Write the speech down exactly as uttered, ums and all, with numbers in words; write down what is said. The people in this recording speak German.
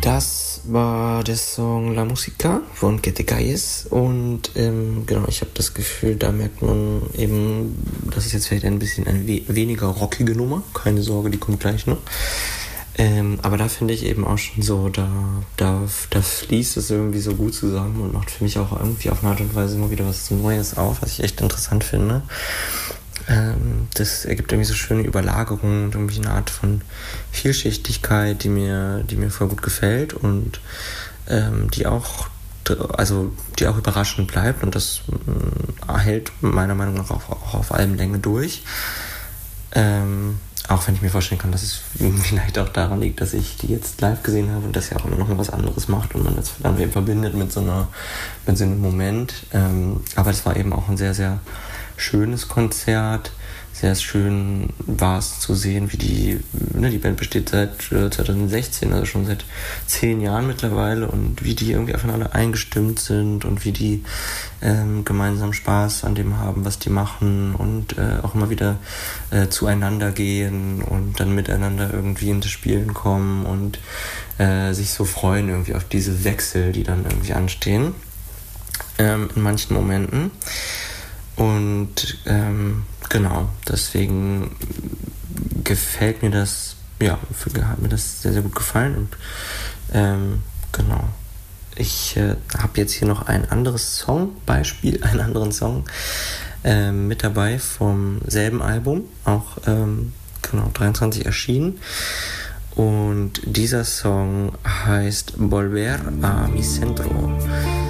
Das war der Song La Musica von Que Te Calles und ähm, genau, ich habe das Gefühl, da merkt man eben, das ist jetzt vielleicht ein bisschen eine we- weniger rockige Nummer, keine Sorge, die kommt gleich noch. Ähm, aber da finde ich eben auch schon so, da, da, da fließt es irgendwie so gut zusammen und macht für mich auch irgendwie auf eine Art und Weise immer wieder was Neues auf, was ich echt interessant finde. Ähm, das ergibt irgendwie so schöne Überlagerungen und irgendwie eine Art von Vielschichtigkeit, die mir, die mir voll gut gefällt und ähm, die auch, also die auch überraschend bleibt und das äh, hält meiner Meinung nach auch, auch auf allem Länge durch. Ähm, auch wenn ich mir vorstellen kann, dass es vielleicht auch daran liegt, dass ich die jetzt live gesehen habe und das ja auch immer noch mal was anderes macht und man das dann eben verbindet mit so einer, mit so einem Moment. Ähm, aber es war eben auch ein sehr, sehr schönes Konzert. Sehr schön war es zu sehen, wie die, ne, die Band besteht seit äh, zwanzig sechzehn, also schon seit zehn Jahren mittlerweile und wie die irgendwie aufeinander eingestimmt sind und wie die ähm, gemeinsam Spaß an dem haben, was die machen und äh, auch immer wieder äh, zueinander gehen und dann miteinander irgendwie ins Spielen kommen und äh, sich so freuen irgendwie auf diese Wechsel, die dann irgendwie anstehen ähm, in manchen Momenten. Und ähm, genau, deswegen gefällt mir das, ja, hat mir das sehr, sehr gut gefallen. Und ähm, genau, ich äh, habe jetzt hier noch ein anderes Songbeispiel, einen anderen Song äh, mit dabei vom selben Album, auch ähm, genau dreiundzwanzig erschienen. Und dieser Song heißt Volver a mi centro.